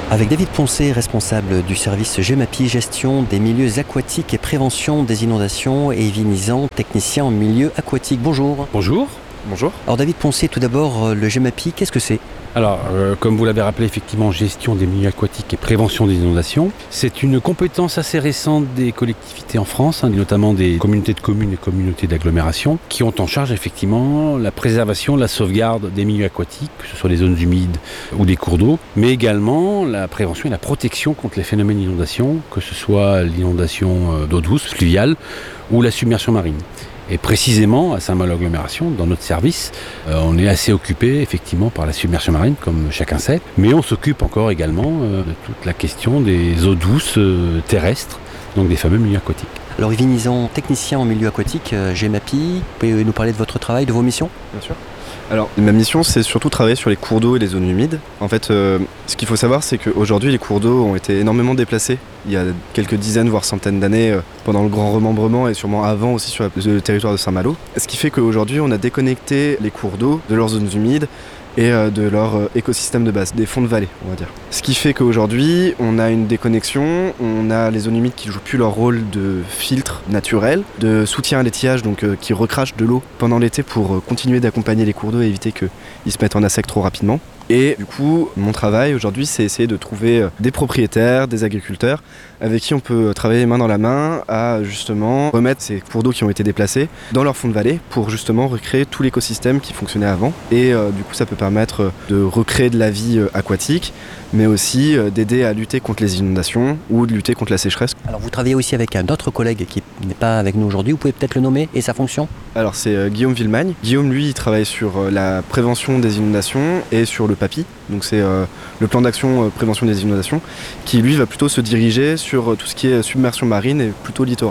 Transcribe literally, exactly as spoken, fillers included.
Avec David Poncet, responsable du service GEMAPI, gestion des milieux aquatiques et prévention des inondations, et Yves Nizan, technicien en milieu aquatique. Bonjour. Bonjour. Bonjour. Alors David Poncet, tout d'abord, le GEMAPI, qu'est-ce que c'est ? Alors, euh, comme vous l'avez rappelé, effectivement, gestion des milieux aquatiques et prévention des inondations. C'est une compétence assez récente des collectivités en France, hein, notamment des communautés de communes et communautés d'agglomération, qui ont en charge effectivement la préservation, la sauvegarde des milieux aquatiques, que ce soit les zones humides ou des cours d'eau, mais également la prévention et la protection contre les phénomènes d'inondation, que ce soit l'inondation d'eau douce, fluviale, ou la submersion marine. Et précisément, à Saint-Malo-Agglomération, dans notre service, euh, on est assez occupé effectivement par la submersion marine, comme chacun sait, mais on s'occupe encore également euh, de toute la question des eaux douces euh, terrestres, donc des fameux milieux aquatiques. Alors Yves Nizan, technicien en milieu aquatique, euh, GEMAPI, vous pouvez nous parler de votre travail, de vos missions ? Bien sûr. Alors, ma mission, c'est surtout travailler sur les cours d'eau et les zones humides. En fait, euh, ce qu'il faut savoir, c'est qu'aujourd'hui, les cours d'eau ont été énormément déplacés il y a quelques dizaines, voire centaines d'années, euh, pendant le grand remembrement et sûrement avant aussi sur le territoire de Saint-Malo. Ce qui fait qu'aujourd'hui, on a déconnecté les cours d'eau de leurs zones humides et euh, de leur euh, écosystème de base, des fonds de vallée, on va dire. Ce qui fait qu'aujourd'hui, on a une déconnexion, on a les zones humides qui jouent plus leur rôle de filtre naturel, de soutien à l'étiage, donc euh, qui recrachent de l'eau pendant l'été pour euh, continuer d'accompagner les cours d'eau et éviter qu'ils se mettent en assec trop rapidement. Et du coup, mon travail aujourd'hui, c'est essayer de trouver des propriétaires, des agriculteurs, avec qui on peut travailler main dans la main à justement remettre ces cours d'eau qui ont été déplacés dans leur fond de vallée pour justement recréer tout l'écosystème qui fonctionnait avant. Et euh, du coup, ça peut permettre de recréer de la vie aquatique, mais aussi euh, d'aider à lutter contre les inondations ou de lutter contre la sécheresse. Alors vous travaillez aussi avec un autre collègue qui n'est pas avec nous aujourd'hui, vous pouvez peut-être le nommer et sa fonction ? Alors c'est euh, Guillaume Villemagne. Guillaume, lui, il travaille sur euh, la prévention des inondations et sur le PAPI, donc c'est euh, le plan d'action euh, prévention des inondations, qui lui va plutôt se diriger sur euh, tout ce qui est submersion marine et plutôt littoral.